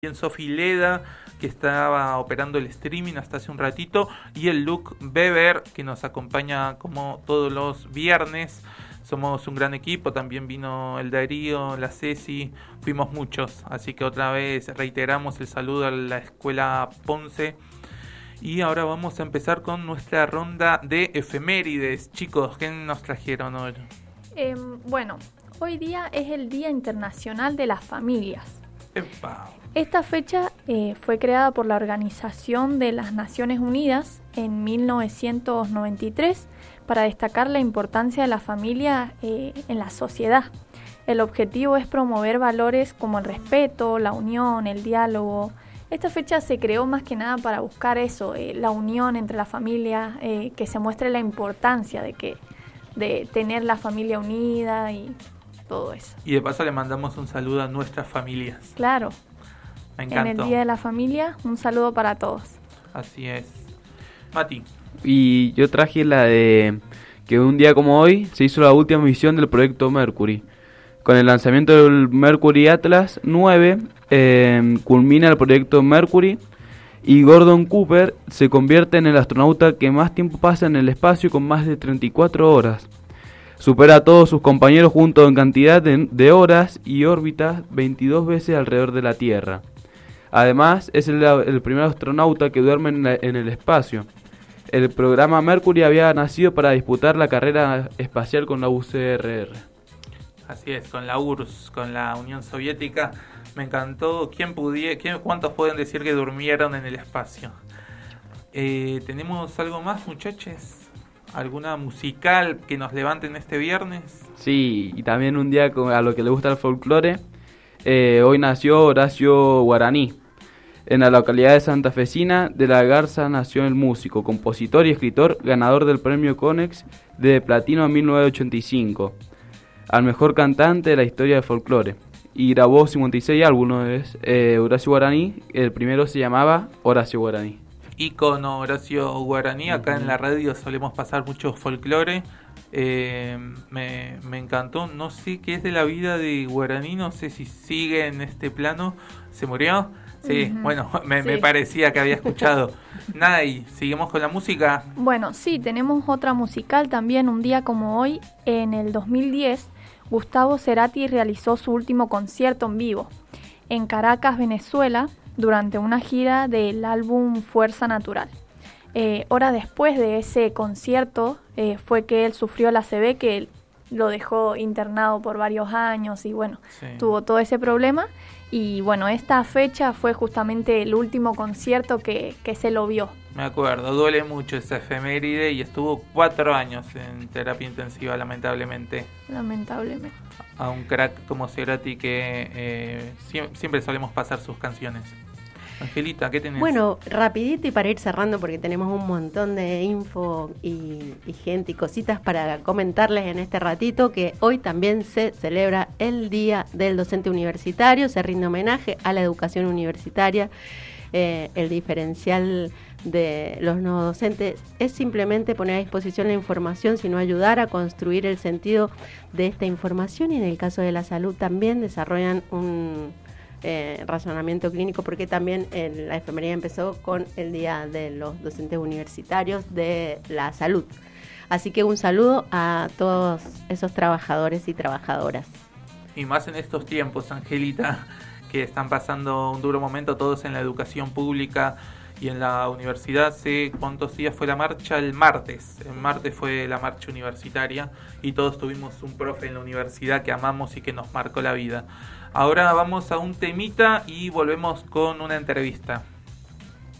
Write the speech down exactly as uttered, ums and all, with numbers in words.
Bien, Sofi Leda, que estaba operando el streaming hasta hace un ratito, y el Luke Weber, que nos acompaña como todos los viernes. Somos un gran equipo, también vino el Darío, la Ceci, fuimos muchos, así que otra vez reiteramos el saludo a la Escuela Ponce. Y ahora vamos a empezar con nuestra ronda de efemérides. Chicos, ¿qué nos trajeron hoy? Eh, bueno, hoy día es el Día Internacional de las Familias. ¡Epa! Esta fecha eh, fue creada por la Organización de las Naciones Unidas en mil novecientos noventa y tres para destacar la importancia de la familia eh, en la sociedad. El objetivo es promover valores como el respeto, la unión, el diálogo. Esta fecha se creó más que nada para buscar eso, eh, la unión entre la familia, eh, que se muestre la importancia de, que, de tener la familia unida y todo eso. Y de paso le mandamos un saludo a nuestras familias. Claro. Me encantó. En el Día de la Familia, un saludo para todos. Así es. Mati. Y yo traje la de que un día como hoy se hizo la última misión del proyecto Mercury. Con el lanzamiento del Mercury Atlas nueve, eh, culmina el proyecto Mercury y Gordon Cooper se convierte en el astronauta que más tiempo pasa en el espacio, con más de treinta y cuatro horas. Supera a todos sus compañeros juntos en cantidad de, de horas y órbitas veintidós veces alrededor de la Tierra. Además, es el, el primer astronauta que duerme en, la, en el espacio. El programa Mercury había nacido para disputar la carrera espacial con la U C R R. Así es, con la U R S S, con la Unión Soviética. Me encantó. ¿Quién pudie, quién, ¿Cuántos pueden decir que durmieron en el espacio? Eh, ¿Tenemos algo más, muchachos? ¿Alguna musical que nos levanten este viernes? Sí, y también un día a lo que le gusta el folclore. Eh, hoy nació Horacio Guaraní. En la localidad de Santafesina de la Garza nació el músico, compositor y escritor, ganador del premio Conex de Platino en mil novecientos ochenta y cinco, al mejor cantante de la historia del folclore. Y grabó cincuenta y seis álbumes. eh, Horacio Guaraní, el primero se llamaba Horacio Guaraní. Ícono Horacio Guaraní, acá en la radio solemos pasar mucho folclore. Eh, me, me encantó, no sé qué es de la vida de Guaraní, no sé si sigue en este plano. ¿Se murió? Sí, uh-huh. Bueno, me, sí. me parecía que había escuchado. Nay, ¿seguimos con la música? Bueno, sí, tenemos otra musical también. Un día como hoy, en el dos mil diez, Gustavo Cerati realizó su último concierto en vivo en Caracas, Venezuela, durante una gira del álbum Fuerza Natural. Eh, horas después de ese concierto eh, fue que él sufrió la A C V, que lo dejó internado por varios años y bueno, sí. tuvo todo ese problema. Y bueno, esta fecha fue justamente el último concierto que, que se lo vio. Me acuerdo, duele mucho esa efeméride y estuvo cuatro años en terapia intensiva, lamentablemente. Lamentablemente. A un crack como Cerati que eh, siempre, siempre solemos pasar sus canciones. Angelita, ¿qué tenés? Bueno, rapidito y para ir cerrando porque tenemos un montón de info y, y gente y cositas para comentarles en este ratito, que hoy también se celebra el Día del Docente Universitario, se rinde homenaje a la educación universitaria. Eh, el diferencial de los no docentes es simplemente poner a disposición la información, sino ayudar a construir el sentido de esta información, y en el caso de la salud también desarrollan un Eh, razonamiento clínico, porque también eh, la enfermería empezó con el Día de los Docentes Universitarios de la Salud. Así que un saludo a todos esos trabajadores y trabajadoras. Y más en estos tiempos, Angelita, que están pasando un duro momento todos en la educación pública y en la universidad. Sé cuántos días fue la marcha, el martes. El martes fue la marcha universitaria y todos tuvimos un profe en la universidad que amamos y que nos marcó la vida. Ahora vamos a un temita y volvemos con una entrevista.